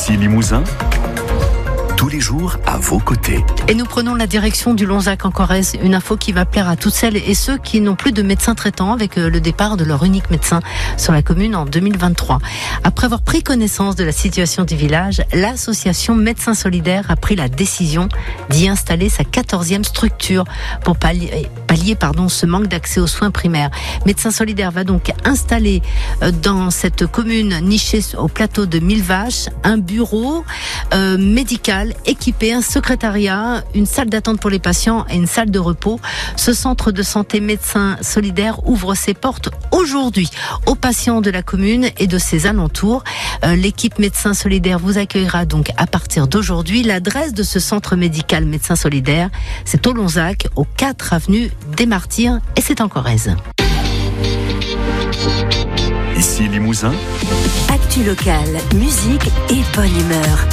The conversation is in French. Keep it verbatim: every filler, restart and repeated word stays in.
Ici Limousin, tous les jours à vos côtés. Et nous prenons la direction du Lonzac en Corrèze, une info qui va plaire à toutes celles et ceux qui n'ont plus de médecin traitant avec le départ de leur unique médecin sur la commune en deux mille vingt-trois. Après avoir pris connaissance de la situation du village, l'association Médecins Solidaires a pris la décision d'y installer sa quatorzième structure pour pallier, pallier pardon, ce manque d'accès aux soins primaires. Médecins Solidaires va donc installer dans cette commune nichée au plateau de Millevaches un bureau euh, médical équipé, un secrétariat, une salle d'attente pour les patients et une salle de repos. Ce centre de santé Médecins Solidaires ouvre ses portes aujourd'hui aux patients de la commune et de ses alentours. Euh, l'équipe Médecins Solidaires vous accueillera donc à partir d'aujourd'hui. L'adresse de ce centre médical Médecins Solidaires, c'est au Lonzac, au quatre avenue des Martyrs, et c'est en Corrèze. Ici Limousin, actu locale, musique et bonne humeur.